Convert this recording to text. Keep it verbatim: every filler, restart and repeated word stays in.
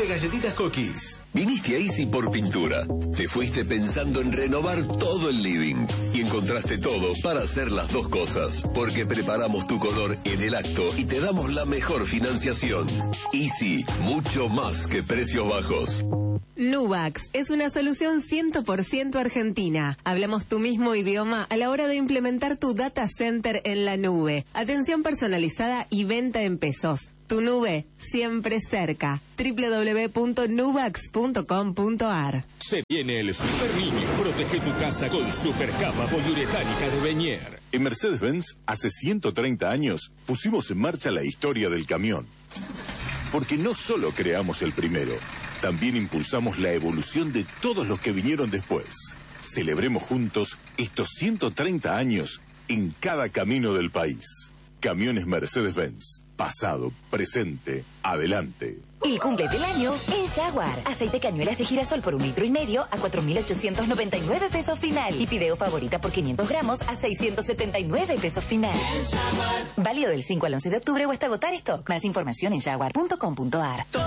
galletitas Cookies. Viniste a Easy por pintura. Te fuiste pensando en renovar todo el living. Y encontraste todo para hacer las dos cosas. Porque preparamos tu color en el acto y te damos la mejor financiación. Easy, mucho más que precios bajos. Nubax es una solución cien por ciento argentina. Hablamos tu mismo idioma a la hora de implementar tu data center en la nube. Atención personalizada y venta en pesos. Tu nube siempre cerca. doble u doble u doble u punto nubax punto com punto a r. Se viene el Super Niño. Protege tu casa con super capa poliuretánica de Beñer. En Mercedes-Benz, hace ciento treinta años, pusimos en marcha la historia del camión. Porque no solo creamos el primero, también impulsamos la evolución de todos los que vinieron después. Celebremos juntos estos ciento treinta años en cada camino del país. Camiones Mercedes-Benz. Pasado, presente, adelante. El cumple del año es Jaguar. Aceite cañuelas de girasol por un litro y medio a cuatro mil ochocientos noventa y nueve pesos final. Y fideo favorita por quinientos gramos a seiscientos setenta y nueve pesos final. Válido del cinco al once de octubre o hasta agotar stock. Más información en jaguar punto com punto a r.